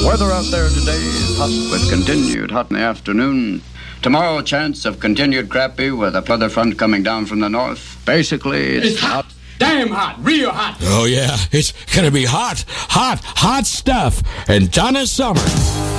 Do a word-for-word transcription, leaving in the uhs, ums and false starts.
Weather out there today is hot with continued hot in the afternoon. Tomorrow, chance of continued crappy with a weather front coming down from the north. Basically, it's, it's hot. hot. Damn hot. Real hot. Oh, yeah. It's going to be hot, hot, hot stuff. And Donna Summer.